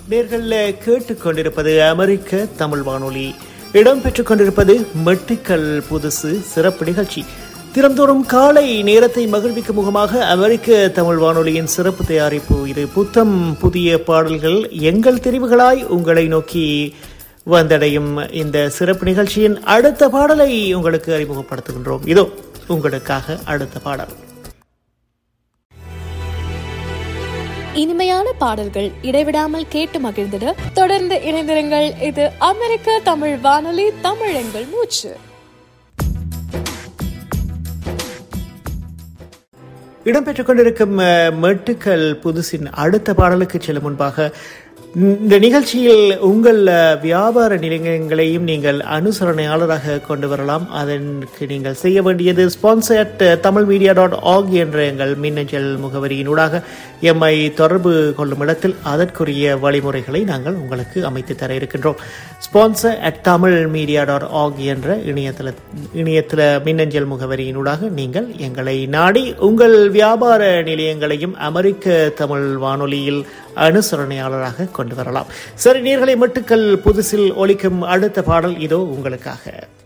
நேர்கள் கேட்டுக்கொண்டிருப்பது அமெரிக்க தமிழ் வானொலி. இடம்பெற்றுக் கொண்டிருப்பது மெட்டுக்கள் புதுசு சிறப்பு நிகழ்ச்சி. தினந்தோறும் காலை நேரத்தை மகிழ்விக்கும் முகமாக அமெரிக்க தமிழ் வானொலியின் சிறப்பு தயாரிப்பு இது. புத்தம் புதிய பாடல்கள் எங்கள் தெரிவுகளாய் உங்களை நோக்கி வந்தடையும் இந்த சிறப்பு நிகழ்ச்சியின் அடுத்த பாடலை உங்களுக்கு அறிமுகப்படுத்துகின்றோம். இதோ உங்களுக்காக அடுத்த பாடல். இனிமையான பாடல்கள் இடைவிடாமல் கேட்டு மகிழ்ந்திட தொடர்ந்து இணைந்திருங்கள். இது அமெரிக்க தமிழ் வானொலி, தமிழ் எங்கள் மூச்சு. இடம்பெற்றுக் கொண்டிருக்கும் மெட்டுக்கள் புதுசின் அடுத்த பாடலுக்கு செல்லும் முன்பாக, இந்த நிகழ்ச்சியில் உங்கள் வியாபார நிலையங்களையும் நீங்கள் அனுசரணையாளராக கொண்டு வரலாம். அதற்கு நீங்கள் செய்ய வேண்டியது sponsor@tamilmedia.org என்ற எங்கள் மின்னஞ்சல் முகவரியினூடாக எம்மை தொடர்பு கொள்ளும் இடத்தில் அதற்குரிய வழிமுறைகளை நாங்கள் உங்களுக்கு அமைத்து தர இருக்கின்றோம். sponsor@tamilmedia.org என்ற இணையத்தில் மின்னஞ்சல் முகவரியினூடாக நீங்கள் எங்களை நாடி உங்கள் வியாபார நிலையங்களையும் அமெரிக்க தமிழ் வானொலியில் அனுசரணையாளராக கொண்டு வரலாம். சரி நேயர்களே, மெட்டுக்கள் புதுசில் ஒலிக்கும் அடுத்த பாடல் இதோ உங்களுக்காக.